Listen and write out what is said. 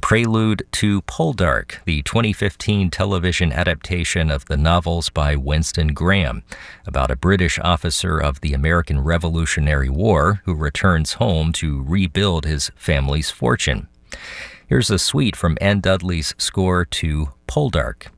Prelude to Poldark, the 2015 television adaptation of the novels by Winston Graham, about a British officer of the American Revolutionary War who returns home to rebuild his family's fortune. Here's a suite from Anne Dudley's score to Poldark.